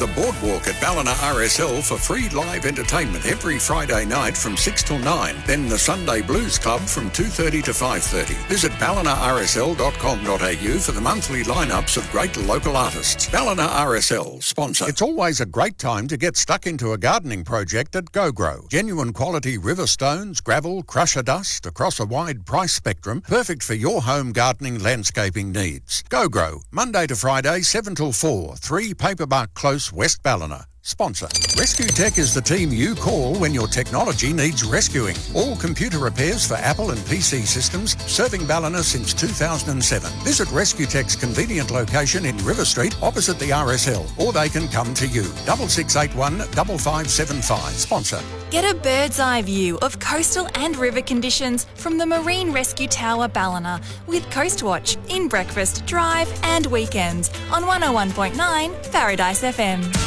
the boardwalk at Ballina RSL for free live entertainment every Friday night from 6 till 9. Then the Sunday Blues Club from 2:30 to 5:30. Visit ballinarsl.com.au for the monthly lineups of great local artists. Ballina RSL, sponsor. It's always a great time to get stuck into a gardening project at GoGrow. Genuine quality river stones, gravel, crusher dust across a wide price spectrum, perfect for your home gardening landscaping needs. GoGrow, Monday to Friday, 7 till 4, 3 Paperbark Close, West Ballina. Sponsor. Rescue Tech is the team you call when your technology needs rescuing. All computer repairs for Apple and PC systems, serving Ballina since 2007. Visit Rescue Tech's convenient location in River Street, opposite the RSL, or they can come to you. 6681 5575. Sponsor. Get a bird's eye view of coastal and river conditions from the Marine Rescue Tower Ballina with Coastwatch in breakfast, drive and weekends on 101.9 Paradise FM.